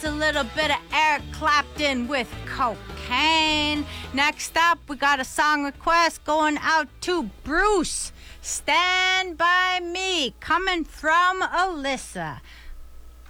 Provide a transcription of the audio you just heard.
That's a little bit of Eric Clapton with Cocaine. Next up, we got a song request going out to Bruce. Stand By Me, coming from Alyssa.